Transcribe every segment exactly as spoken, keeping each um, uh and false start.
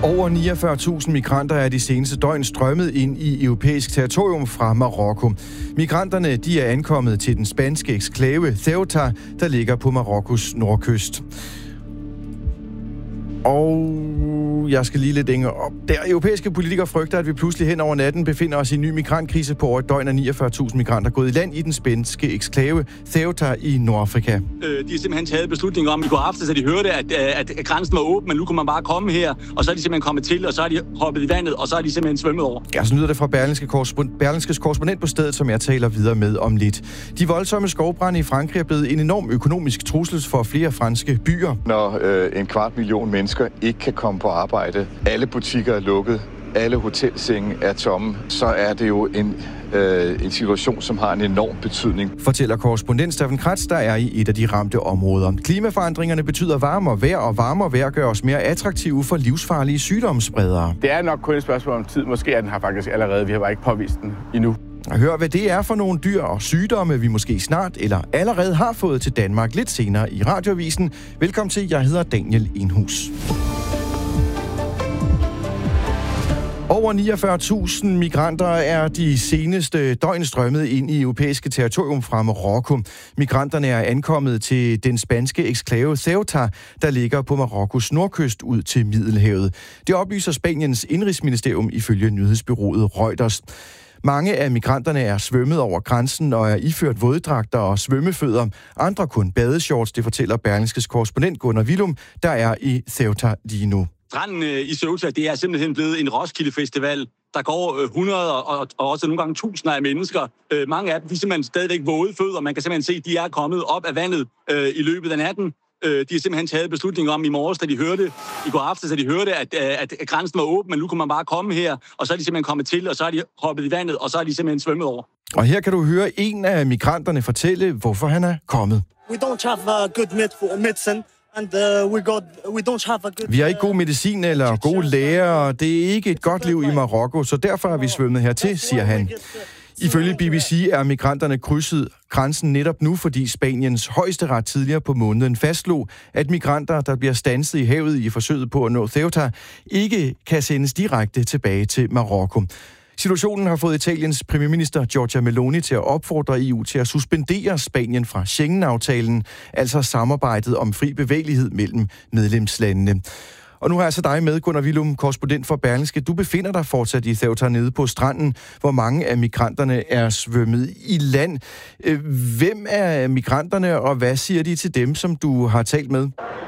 Over niogfyrre tusind migranter er de seneste døgn strømmet ind i europæisk territorium fra Marokko. Migranterne de er ankommet til den spanske eksklave Ceuta, der ligger på Marokkos nordkyst. Og jeg skal lige lidt længere op. Der europæiske politikere frygter, at vi pludselig hen over natten befinder os i en ny migrantkrise. På over et døgn af niogfyrre tusind migranter gået i land i den spanske eksklave Ceuta i Nordafrika. Øh, de har simpelthen taget beslutning om i går aftes, at de hørte, at, at, at grænsen var åben, men nu kunne man bare komme her, og så er de simpelthen kommet til, og så er de hoppet i vandet, og så er de simpelthen svømmet over. Ja, så lyder det fra Berlingske korrespondent, Berlingskes korrespondent på stedet, som jeg taler videre med om lidt. De voldsomme skovbrande i Frankrig er blevet en enorm økonomisk trussel for flere franske byer. Når øh, en kvart million mennesker ikke kan komme på arbejde, alle butikker er lukket, alle hotelsenge er tomme, så er det jo en, øh, en situation, som har en enorm betydning. Fortæller korrespondent Steffen Kratz, der er i et af de ramte områder. Klimaforandringerne betyder varmere vejr, og varmere vejr gør os mere attraktive for livsfarlige sygdomsspredere. Det er nok kun et spørgsmål om tid. Måske er den her faktisk allerede. Vi har bare ikke påvist den endnu. Hør, hvad det er for nogle dyr og sygdomme, vi måske snart eller allerede har fået til Danmark lidt senere i Radioavisen. Velkommen til, jeg hedder Daniel Enhus. Over niogfyrre tusind migranter er de seneste døgn strømmet ind i europæiske territorium fra Marokko. Migranterne er ankommet til den spanske eksklave Ceuta, der ligger på Marokkos nordkyst ud til Middelhavet. Det oplyser Spaniens indrigsministerium ifølge nyhedsbureauet Reuters. Mange af migranterne er svømmet over grænsen og er iført våddragter og svømmefødder. Andre kun badeshorts, det fortæller Berlingskes korrespondent Gunnar Willum, der er i Ceuta lige nu. Stranden i Ceuta, det er simpelthen blevet en Roskilde Festival. Der går hundrede og, og også nogle gange tusinder af mennesker. Øh, mange af dem de er simpelthen stadigvæk våde fødder. Man kan simpelthen se, at de er kommet op af vandet øh, i løbet af natten. Øh, de har simpelthen taget beslutning om i morges, da de hørte, i går aftes, da de hørte, at, at, at grænsen var åben, men nu kunne man bare komme her, og så er de simpelthen kommet til, og så er de hoppet i vandet, og så er de simpelthen svømmet over. Og her kan du høre en af migranterne fortælle, hvorfor han er kommet. We don't have a good medicine. And, uh, we got, we don't have a good, vi har ikke god medicin eller gode læger, og det er ikke et godt liv i Marokko, så derfor er vi svømmet hertil, siger han. Ifølge B B C er migranterne krydset grænsen netop nu, fordi Spaniens højesteret tidligere på måneden fastslog, at migranter, der bliver standset i havet i forsøget på at nå Ceuta, ikke kan sendes direkte tilbage til Marokko. Situationen har fået Italiens premierminister Giorgia Meloni til at opfordre E U til at suspendere Spanien fra Schengen-aftalen, altså samarbejdet om fri bevægelighed mellem medlemslandene. Og nu har jeg så dig med, Gunnar Willum, korrespondent for Berlingske. Du befinder dig fortsat i Ceuta nede på stranden, hvor mange af migranterne er svømmet i land. Hvem er migranterne, og hvad siger de til dem, som du har talt med?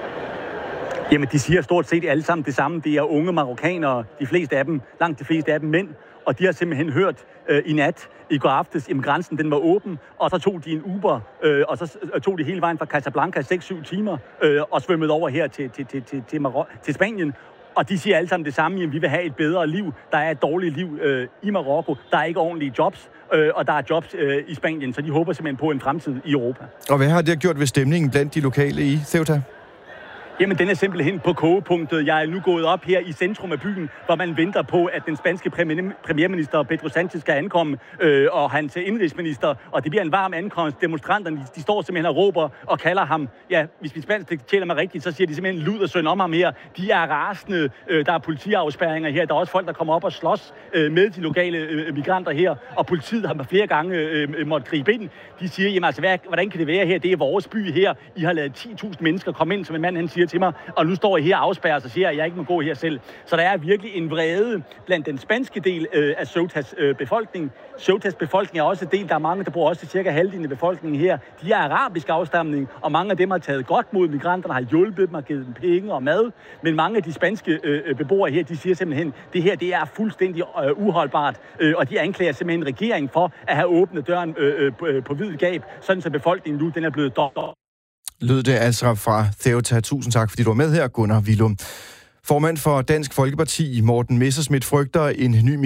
Jamen, de siger stort set alle sammen det samme. Det er unge marokkanere, de fleste af dem, langt de fleste af dem mænd. Og de har simpelthen hørt øh, i nat, i går aftes, at grænsen den var åben, og så tog de en Uber, øh, og så tog de hele vejen fra Casablanca seks syv timer, øh, og svømmede over her til, til, til, til, til, Marok- til Spanien. Og de siger alle sammen det samme, at vi vil have et bedre liv. Der er et dårligt liv øh, i Marokko, der er ikke ordentlige jobs, øh, og der er jobs øh, i Spanien, så de håber simpelthen på en fremtid i Europa. Og hvad har det gjort ved stemningen blandt de lokale i Ceuta? Jamen, den er simpelthen på kogepunktet. Jeg er nu gået op her i centrum af byen, hvor man venter på, at den spanske premierminister Pedro Sánchez skal ankomme, øh, og hans indrigsminister, og det bliver en varm ankomst. Demonstranterne, de står simpelthen og råber og kalder ham. Ja, hvis vi spansk tæller mig rigtigt, så siger de simpelthen lud og søn om ham her. De er rasende. Øh, der er politiafspærringer her. Der er også folk, der kommer op og slås øh, med de lokale øh, migranter her, og politiet har flere gange øh, måttet gribe ind. De siger, jamen altså, hvad, hvordan kan det være her? Det er vores by her. I har ladet ti tusind mennesker komme ind, som en mand han siger til mig, og nu står jeg her og afspærrer og siger, at jeg ikke må gå her selv. Så der er virkelig en vrede blandt den spanske del øh, af Ceutas øh, befolkning. Ceutas befolkning er også en del, der er mange, der bor også cirka halvdelen af befolkningen her. De er arabisk afstamning, og mange af dem har taget godt mod migranterne, har hjulpet dem og givet dem penge og mad. Men mange af de spanske øh, beboere her, de siger simpelthen, det her det er fuldstændig øh, uholdbart, øh, og de anklager simpelthen regeringen for at have åbnet døren øh, øh, på vid gab, sådan så befolkningen nu den er blevet dog. Lød det altså fra Ceuta. Tusind tak, fordi du var med her, Gunnar Willum. Formand for Dansk Folkeparti, Morten Messerschmidt, frygter en ny